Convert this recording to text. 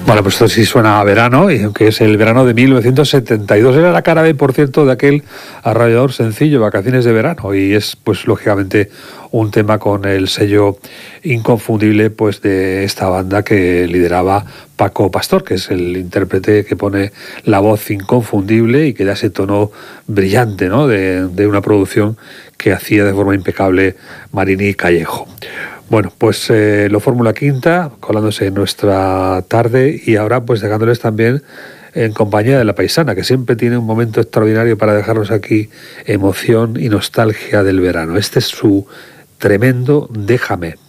Bueno, pues esto sí suena a verano, y aunque es el verano de 1972. Era la cara B, por cierto, de aquel arrollador sencillo, Vacaciones de Verano, y es, pues, lógicamente, un tema con el sello inconfundible, pues, de esta banda que lideraba Paco Pastor, que es el intérprete que pone la voz inconfundible y que da ese tono brillante, ¿no?, de una producción que hacía de forma impecable Marini Callejo. Bueno, pues lo Fórmula Quinta, colándose en nuestra tarde, y ahora pues dejándoles también en compañía de La Paisana, que siempre tiene un momento extraordinario para dejarnos aquí emoción y nostalgia del verano. Este es su tremendo Déjame.